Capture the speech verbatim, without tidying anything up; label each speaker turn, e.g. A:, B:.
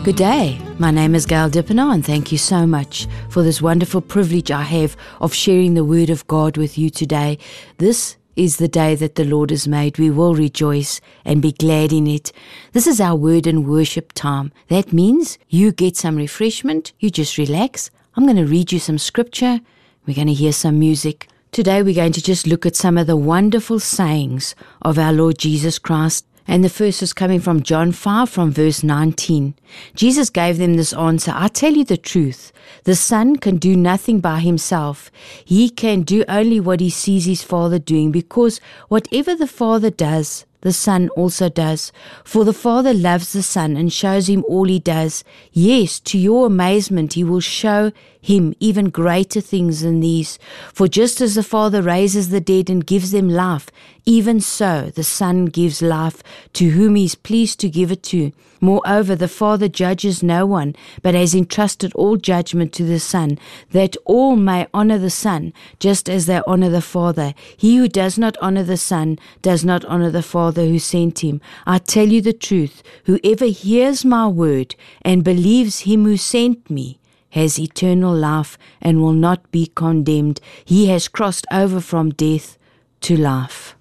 A: Good day. My name is Gail Dippenaar, and thank you so much for this wonderful privilege I have of sharing the Word of God with you today. This is the day that the Lord has made. We will rejoice and be glad in it. This is our word and worship time. That means you get some refreshment, you just relax. I'm going to read you some scripture. We're going to hear some music. Today we're going to just look at some of the wonderful sayings of our Lord Jesus Christ. And the first is coming from John five, from verse nineteen. Jesus gave them this answer: I tell you the truth, the Son can do nothing by himself. He can do only what he sees his Father doing, because whatever the Father does, the Son also does. For the Father loves the Son and shows him all he does. Yes, to your amazement, he will show him even greater things than these. For just as the Father raises the dead and gives them life, even so the Son gives life to whom he is pleased to give it to. Moreover, the Father judges no one, but has entrusted all judgment to the Son, that all may honor the Son, just as they honor the Father. He who does not honor the Son does not honor the Father who sent him. I tell you the truth, whoever hears my word and believes him who sent me has eternal life and will not be condemned. He has crossed over from death to life.